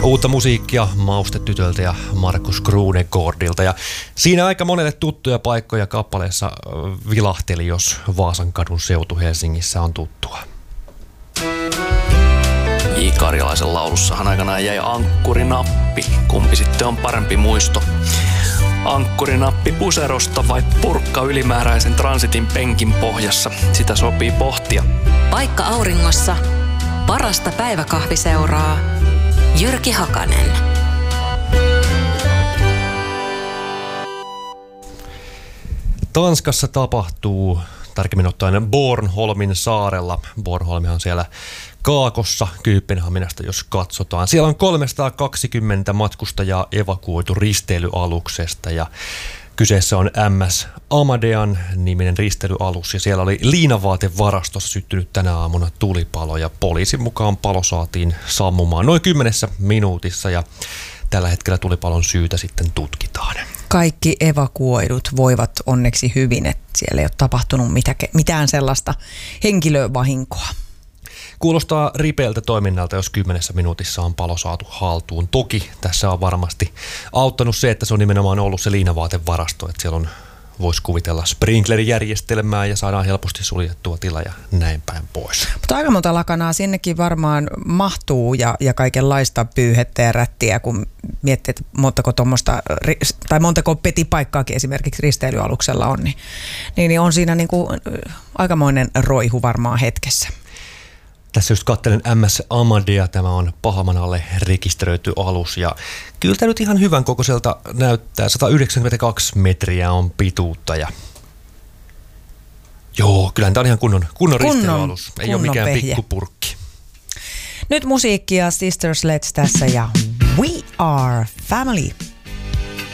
Uutta musiikkia Maustetytöltä ja Markus Krunegårdilta. Ja siinä aika monelle tuttuja paikkoja kappaleessa vilahteli, jos Vaasankadun seutu Helsingissä on tuttua. J. Karjalaisen laulussahan aikanaan jäi ankkurinappi. Kumpi sitten on parempi muisto? Ankkurinappi puserosta vai purkka ylimääräisen transitin penkin pohjassa? Sitä sopii pohtia. Paikka auringossa. Parasta päiväkahviseuraa. Jyrki Hakanen. Tanskassa tapahtuu, tarkemmin ottaen Bornholmin saarella. Bornholmihan on siellä Kaakossa Kööpenhaminasta, jos katsotaan. Siellä on 320 matkustajaa evakuoitu risteilyaluksesta ja kyseessä on MS Amadean niminen risteilyalus ja siellä oli liinavaatevarastossa syttynyt tänä aamuna tulipalo ja poliisin mukaan palo saatiin sammumaan noin 10 minuutissa ja tällä hetkellä tulipalon syytä sitten tutkitaan. Kaikki evakuoidut voivat onneksi hyvin, että siellä ei ole tapahtunut mitään sellaista henkilövahinkoa. Kuulostaa ripeältä toiminnalta, jos 10 minuutissa on palo saatu haltuun. Toki tässä on varmasti auttanut se, että se on nimenomaan ollut se liinavaatevarasto, että siellä on, voisi kuvitella sprinklerijärjestelmää ja saadaan helposti suljettua tila ja näin päin pois. Mutta aika monta lakanaa sinnekin varmaan mahtuu ja kaikenlaista pyyhettä ja rättiä, kun miettii, että montako petipaikkaakin esimerkiksi risteilyaluksella on, niin on siinä niin kuin aikamoinen roihu varmaan hetkessä. Tässä just katselen MS Amadea, tämä on Pahamanalle rekisteröity alus ja kyllä tämä nyt ihan hyvän kokoiselta näyttää. 192 metriä on pituutta ja joo, kyllähän tämä on ihan kunnon risteilyalus. Ei ole mikään pikkupurkki. Nyt musiikkia Sister Sledge tässä ja We Are Family.